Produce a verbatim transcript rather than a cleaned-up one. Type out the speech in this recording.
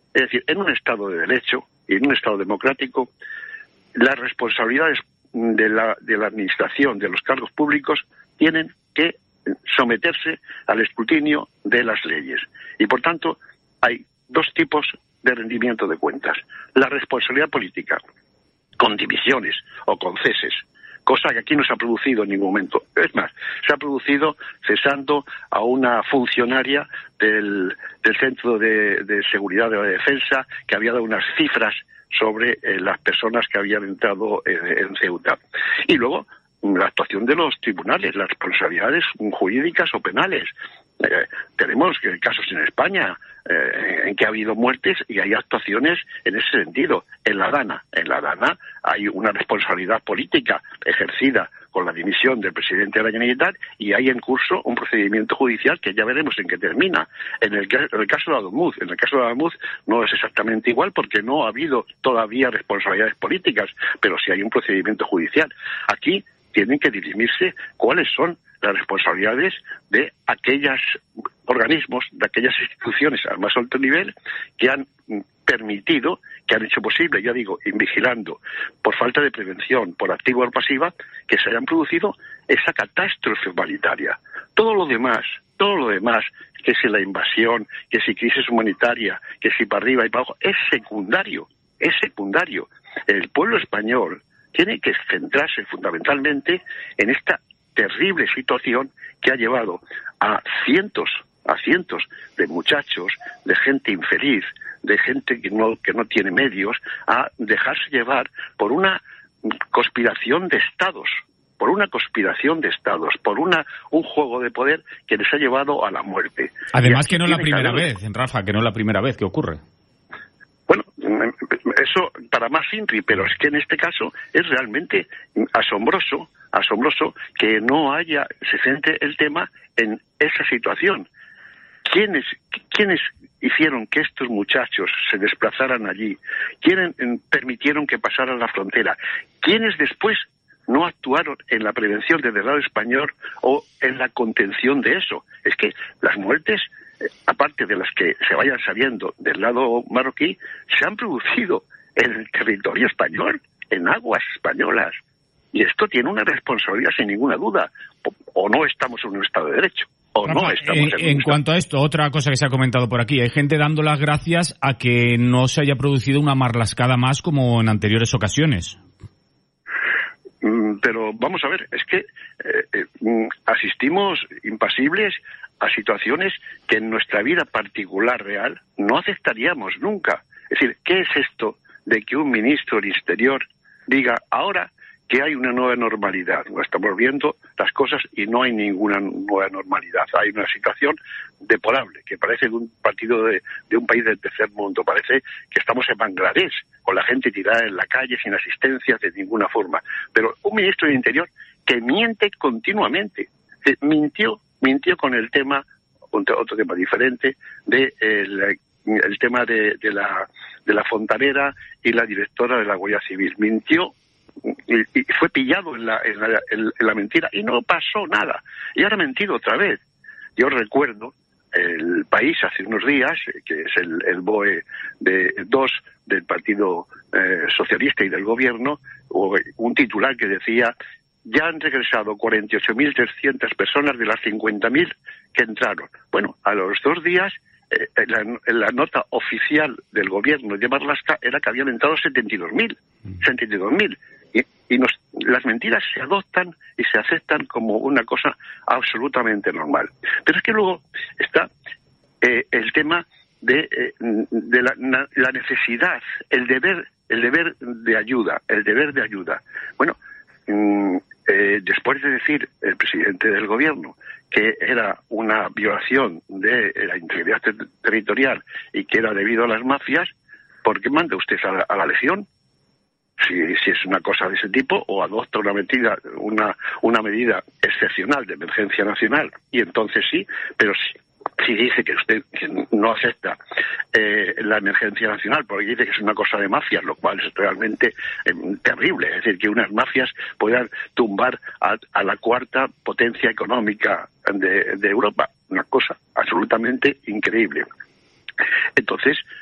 Es decir, en un Estado de Derecho y en un Estado democrático, las responsabilidades de la, de la administración, de los cargos públicos, tienen que someterse al escrutinio de las leyes. Y, por tanto, hay dos tipos de rendimiento de cuentas. La responsabilidad política, con dimisiones o con ceses, cosa que aquí no se ha producido en ningún momento. Es más, se ha producido cesando a una funcionaria del, del Centro de, de Seguridad de la Defensa que había dado unas cifras sobre eh, las personas que habían entrado en, en Ceuta. Y luego, la actuación de los tribunales, las responsabilidades jurídicas o penales. Eh, tenemos casos en España eh, en que ha habido muertes y hay actuaciones en ese sentido. En la Dana, en la Dana hay una responsabilidad política ejercida con la dimisión del presidente de la Generalitat y hay en curso un procedimiento judicial que ya veremos en qué termina. En el, en el caso de Ademuz, en el caso de Ademuz no es exactamente igual porque no ha habido todavía responsabilidades políticas, pero sí hay un procedimiento judicial. Aquí tienen que dirimirse cuáles son las responsabilidades de aquellos organismos, de aquellas instituciones al más alto nivel que han permitido, que han hecho posible, ya digo, invigilando por falta de prevención, por activa o pasiva, que se hayan producido esa catástrofe humanitaria. Todo lo demás, todo lo demás, que si la invasión, que si crisis humanitaria, que si para arriba y para abajo, es secundario, es secundario. El pueblo español tiene que centrarse fundamentalmente en esta terrible situación que ha llevado a cientos, a cientos de muchachos, de gente infeliz, de gente que no, que no tiene medios, a dejarse llevar por una conspiración de estados, por una conspiración de estados, por una un juego de poder que les ha llevado a la muerte. Además que no es la primera vez, Rafa, que no es la primera vez que ocurre. Bueno, eso para más INRI, pero es que en este caso es realmente asombroso, asombroso que no haya, se centre el tema en esa situación. ¿Quiénes, quiénes hicieron que estos muchachos se desplazaran allí? ¿Quiénes permitieron que pasaran la frontera? ¿Quiénes después no actuaron en la prevención desde el lado español o en la contención de eso? Es que las muertes, aparte de las que se vayan sabiendo del lado marroquí, se han producido en el territorio español, en aguas españolas. Y esto tiene una responsabilidad sin ninguna duda. O, o no estamos en un Estado de Derecho, o Rafa, no estamos en, en, en cuanto a esto, otra cosa que se ha comentado por aquí, hay gente dando las gracias a que no se haya producido una marlascada más como en anteriores ocasiones. Pero vamos a ver, es que eh, eh, asistimos impasibles a situaciones que en nuestra vida particular real no aceptaríamos nunca. Es decir, ¿qué es esto de que un ministro del Interior diga ahora que hay una nueva normalidad? No estamos viendo las cosas y no hay ninguna nueva normalidad. Hay una situación deplorable, que parece de un partido de, de un país del tercer mundo. Parece que estamos en Bangladesh, con la gente tirada en la calle sin asistencia de ninguna forma. Pero un ministro del Interior que miente continuamente. Eh, mintió, mintió con el tema, otro tema diferente, de el, el tema de, de la de la fontanera y la directora de la Guardia Civil. Mintió y, y fue pillado en la, en, la, en la mentira y no pasó nada. Y ahora ha mentido otra vez. Yo recuerdo El País hace unos días, que es el, el B O E de dos del Partido eh, Socialista y del Gobierno, un titular que decía: ya han regresado cuarenta y ocho mil trescientas personas de las cincuenta mil que entraron. Bueno, a los dos días, eh, la, la nota oficial del Gobierno de Marlaska era que habían entrado setenta y dos mil. setenta y dos mil. Y, y nos, las mentiras se adoptan y se aceptan como una cosa absolutamente normal. Pero es que luego está eh, el tema de, eh, de la, la necesidad, el deber, el deber de ayuda, el deber de ayuda. Bueno, mm, eh, después de decir el presidente del Gobierno que era una violación de la integridad ter- territorial y que era debido a las mafias, ¿por qué manda usted a la, a la Legión? Si, si es una cosa de ese tipo, o adopta una medida, una, una medida excepcional de emergencia nacional, y entonces sí, pero si, si dice que usted que no acepta eh, la emergencia nacional, porque dice que es una cosa de mafias, lo cual es realmente eh, terrible, es decir, que unas mafias puedan tumbar a, a la cuarta potencia económica de, de Europa, una cosa absolutamente increíble. Entonces,